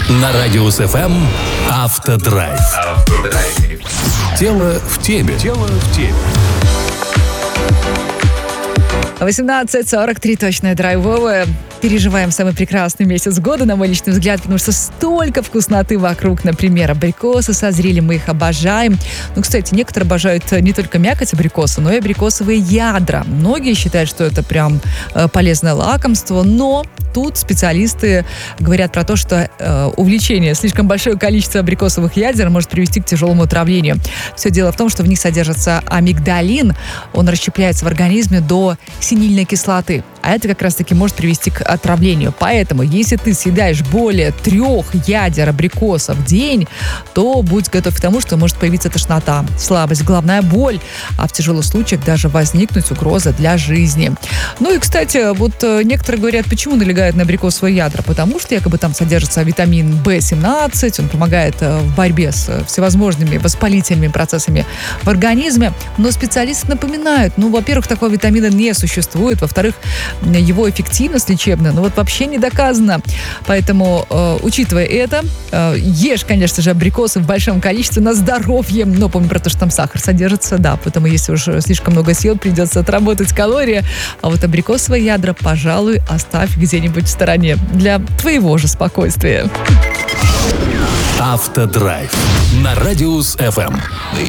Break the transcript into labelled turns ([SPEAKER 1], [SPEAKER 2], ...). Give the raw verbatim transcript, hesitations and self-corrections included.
[SPEAKER 1] На Радиус эф эм Автодрайв. Автодрайв. Тело в теме. Тело в теме.
[SPEAKER 2] восемнадцать сорок три, точное драйвовое. Переживаем самый прекрасный месяц года, на мой личный взгляд, потому что столько вкусноты вокруг. Например, абрикосы созрели, мы их обожаем. Ну, кстати, некоторые обожают не только мякоть абрикоса, но и абрикосовые ядра. Многие считают, что это прям э, полезное лакомство, но тут специалисты говорят про то, что э, увлечение слишком большое количество абрикосовых ядер может привести к тяжелому отравлению. Все дело в том, что в них содержится амигдалин, он расщепляется в организме до синильной кислоты, а это как раз-таки может привести к отравлению. Поэтому, если ты съедаешь более трех ядер абрикоса в день, то будь готов к тому, что может появиться тошнота, слабость, головная боль, а в тяжелых случаях даже возникнуть угроза для жизни. Ну и, кстати, вот некоторые говорят, почему налегают на абрикосовые ядра? Потому что якобы там содержится витамин бэ семнадцать, он помогает в борьбе с всевозможными воспалительными процессами в организме. Но специалисты напоминают, ну, во-первых, такого витамина не существует, во-вторых, его эффективность лечебная, ну вот вообще не доказано. Поэтому, э, учитывая это, э, ешь, конечно же, абрикосы в большом количестве на здоровье, но помни про то, что там сахар содержится, да, поэтому если уже слишком много сил, придется отработать калории, а вот абрикосовые ядра, пожалуй, оставь где-нибудь в стороне для твоего же спокойствия.
[SPEAKER 1] Автодрайв на Радиус эф эм.